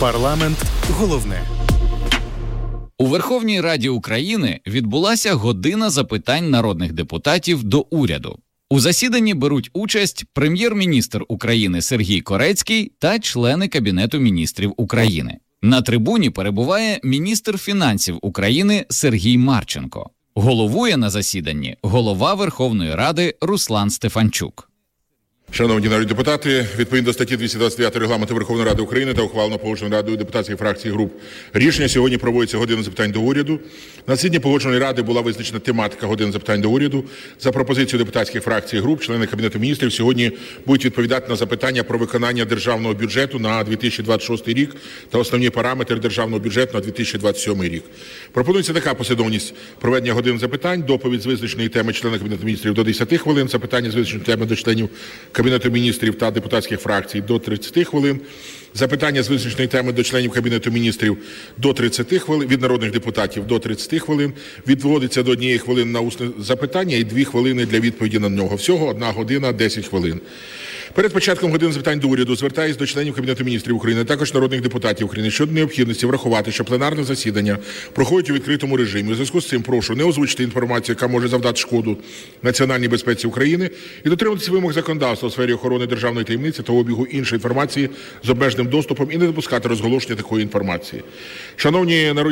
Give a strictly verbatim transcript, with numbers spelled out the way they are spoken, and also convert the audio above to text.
Парламент головне. У Верховній Раді України відбулася година запитань народних депутатів до уряду. У засіданні беруть участь прем'єр-міністр України Сергій Корецький та члени Кабінету міністрів України. На трибуні перебуває міністр фінансів України Сергій Марченко. Головує на засіданні голова Верховної Ради Руслан Стефанчук. Шановні народні депутати, відповідно до статті двісті двадцять дев'ять Регламенту Верховної Ради України та ухвалено Погоджувальною радою депутатських фракцій і груп рішення, сьогодні проводиться година запитань до уряду. На засіданні Погоджувальної ради була визначена тематика години запитань до уряду. За пропозицією депутатських фракцій і груп, члени Кабінету міністрів сьогодні будуть відповідати на запитання про виконання державного бюджету на дві тисячі двадцять шостий рік та основні параметри державного бюджету на дві тисячі двадцять сьомий рік. Пропонується така послідовність проведення годин запитань: доповідь з визначеної теми члена Кабінету міністрів до десяти хвилин, запитання з визначеної теми до членів Кабінету міністрів та депутатських фракцій до тридцяти хвилин, запитання з визначеної теми до членів Кабінету міністрів до тридцяти хвилин, від народних депутатів до тридцяти хвилин, відводиться до однієї хвилини на усне запитання і дві хвилини для відповіді на нього. Всього одна година десять хвилин. Перед початком години запитань до уряду звертаюсь до членів Кабінету міністрів України, також народних депутатів України щодо необхідності врахувати, що пленарне засідання проходить у відкритому режимі. У зв'язку з цим прошу не озвучити інформацію, яка може завдати шкоду національній безпеці України, і дотримуватися вимог законодавства у сфері охорони державної таємниці та обігу іншої інформації з обмеженим доступом і не допускати розголошення такої інформації. Шановні народні